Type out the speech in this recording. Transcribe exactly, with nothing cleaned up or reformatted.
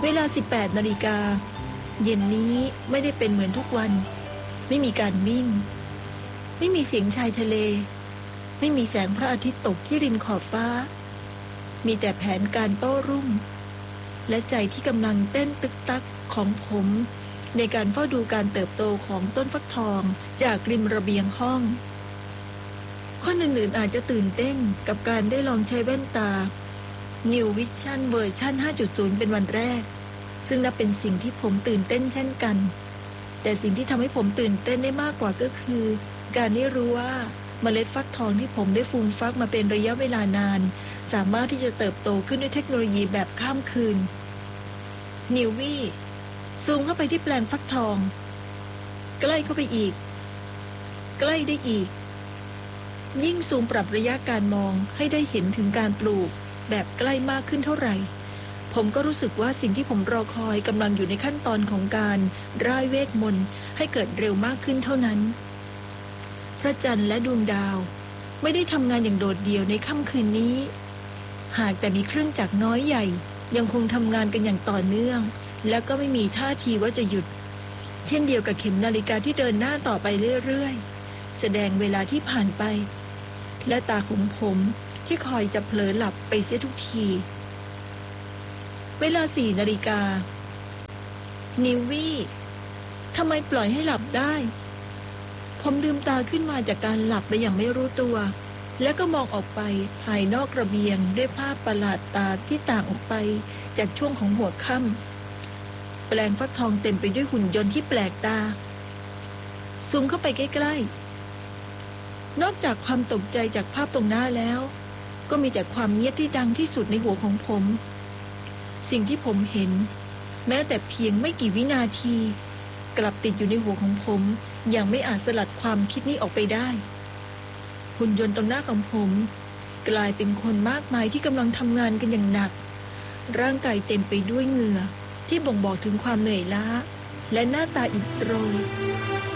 เวลา สิบแปดนาฬิกาเย็นนี้ไม่ได้เป็นเหมือนทุกวันไม่มีการวิ่งไม่มีเสียงชายทะเลไม่มีแสงพระอาทิตย์ตกที่ริมขอบฟ้ามีแต่แผนการโต้รุ่งและใจที่กำลังเต้นตึกตักของผมในการเฝ้าดูการเติบโตของต้นฟักทองจากริมระเบียงห้องคนอื่นๆอาจจะตื่นเต้นกับการได้ลองใช้แว่นตา New Vision เวอร์ชัน ห้าจุดศูนย์ เป็นวันแรกซึ่งนับเป็นสิ่งที่ผมตื่นเต้นเช่นกันแต่สิ่งที่ทำให้ผมตื่นเต้นได้มากกว่าก็คือการได้รู้ว่าเมล็ดฟักทองที่ผมได้ฟูมฟักมาเป็นระยะเวลานานสามารถที่จะเติบโตขึ้นด้วยเทคโนโลยีแบบข้ามคืนนิววี่ซูมเข้าไปที่แปลงฟักทองใกล้เข้าไปอีกใกล้ได้อีกยิ่งซูมปรับระยะการมองให้ได้เห็นถึงการปลูกแบบใกล้มากขึ้นเท่าไหร่ผมก็รู้สึกว่าสิ่งที่ผมรอคอยกำลังอยู่ในขั้นตอนของการร่ายเวทมนต์ให้เกิดเร็วมากขึ้นเท่านั้นพระจันทร์และดวงดาวไม่ได้ทำงานอย่างโดดเดี่ยวในค่ำคืนนี้หากแต่มีเครื่องจักรน้อยใหญ่ยังคงทำงานกันอย่างต่อเนื่องและก็ไม่มีท่าทีว่าจะหยุดเช่นเดียวกับเข็มนาฬิกาที่เดินหน้าต่อไปเรื่อยๆแสดงเวลาที่ผ่านไปและตาของผมที่คอยจะเผลอหลับไปเสียทุกทีเวลาสี่นาฬิกานิววี่ทำไมปล่อยให้หลับได้ผมลืมตาขึ้นมาจากการหลับไปอย่างไม่รู้ตัวแล้วก็มองออกไปภายนอกระเบียงด้วยภาพประหลาดตาที่ต่างออกไปจากช่วงของหัวค่ำแปลงฟักทองเต็มไปด้วยหุ่นยนต์ที่แปลกตาซูมเข้าไปใกล้ๆนอกจากความตกใจจากภาพตรงหน้าแล้วก็มีแต่ความเงียบที่ดังที่สุดในหัวของผมสิ่งที่ผมเห็นแม้แต่เพียงไม่กี่วินาทีกลับติดอยู่ในหัวของผมอย่างไม่อาจสลัดความคิดนี้ออกไปได้หุ่นยนต์ตรงหน้าของผมกลายเป็นคนมากมายที่กำลังทำงานกันอย่างหนักร่างกายเต็มไปด้วยเหงื่อที่บ่งบอกถึงความเหนื่อยล้าและหน้าตาอิดโรย